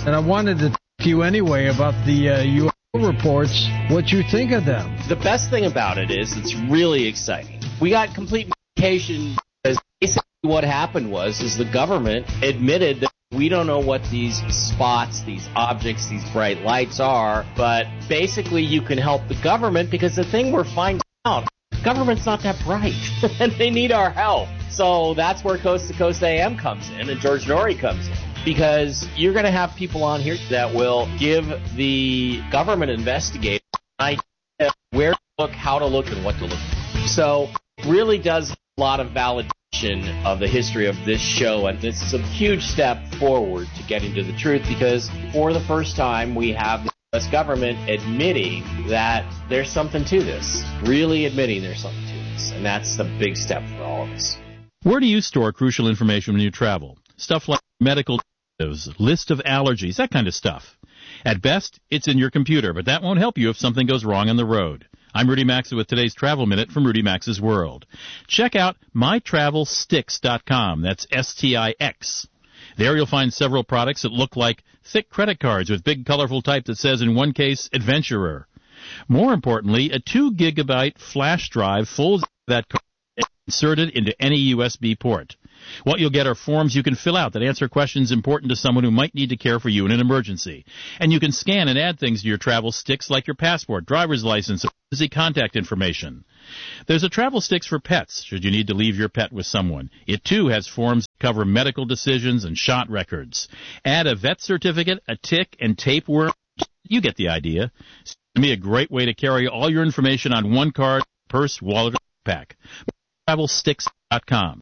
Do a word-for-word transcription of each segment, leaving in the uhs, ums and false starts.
And I wanted to talk to you anyway about the uh, U F O reports, what you think of them. The best thing about it is it's really exciting. We got complete communication because basically what happened was is the government admitted that we don't know what these spots, these objects, these bright lights are, but basically you can help the government because the thing we're finding out, the government's not that bright, and they need our help. So that's where Coast to Coast A M comes in, and George Noory comes in, because you're going to have people on here that will give the government investigators an idea where to look, how to look, and what to look for. So it really does a lot of validation of the history of this show, and it's a huge step forward to getting to the truth, because for the first time we have the U S government admitting that there's something to this, really admitting there's something to this, and that's the big step for all of us. Where do you store crucial information when you travel? Stuff like medical list of allergies, that kind of stuff. At best, it's in your computer, but that won't help you if something goes wrong on the road. I'm Rudy Maxa with today's Travel Minute from Rudy Maxa's World. Check out my travel stix dot com. That's S T I X. There you'll find several products that look like thick credit cards with big colorful type that says, in one case, Adventurer. More importantly, a two gigabyte flash drive folds that card and inserted into any U S B port. What you'll get are forms you can fill out that answer questions important to someone who might need to care for you in an emergency. And you can scan and add things to your travel sticks like your passport, driver's license, and emergency contact information. There's a travel sticks for pets, should you need to leave your pet with someone. It, too, has forms that cover medical decisions and shot records. Add a vet certificate, a tick, and tapeworm. You get the idea. It's to me a great way to carry all your information on one card, purse, wallet, or backpack. travel stix dot com.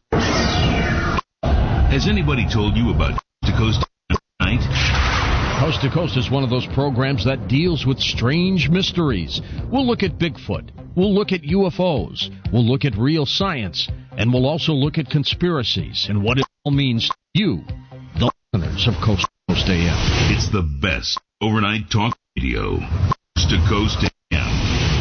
Has anybody told you about Coast to Coast tonight? Coast to Coast is one of those programs that deals with strange mysteries. We'll look at Bigfoot. We'll look at U F Os. We'll look at real science. And we'll also look at conspiracies and what it all means to you, the listeners of Coast to Coast A M. It's the best overnight talk radio. Coast to Coast A M.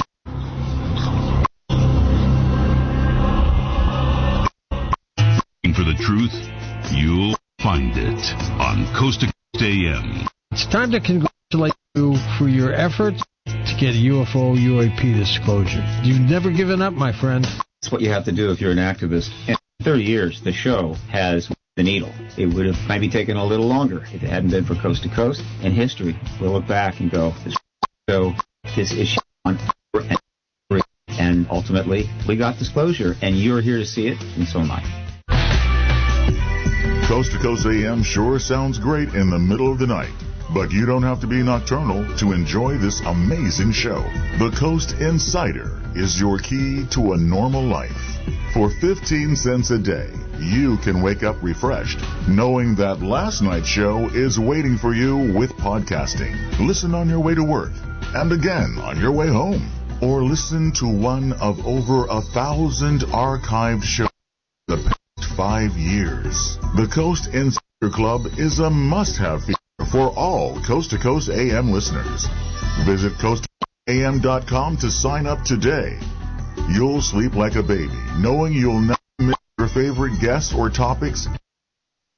Looking for the truth? You'll find it on Coast to Coast A M. It's time to congratulate you for your efforts to get U F O U A P disclosure. You've never given up, my friend. That's what you have to do if you're an activist. In thirty years, the show has the needle. It would have maybe taken a little longer if it hadn't been for Coast to Coast. In history, we'll look back and go, this show, this issue on and, and ultimately, we got disclosure, and you're here to see it, and so am I. Coast to Coast A M sure sounds great in the middle of the night, but you don't have to be nocturnal to enjoy this amazing show. The Coast Insider is your key to a normal life. For fifteen cents a day, you can wake up refreshed, knowing that last night's show is waiting for you with podcasting. Listen on your way to work, and again on your way home, or listen to one of over a thousand archived shows the past five years. The Coast Insider Club is a must-have feature for all Coast to Coast A M listeners. Visit coast a m dot com to sign up today. You'll sleep like a baby, knowing you'll never miss your favorite guests or topics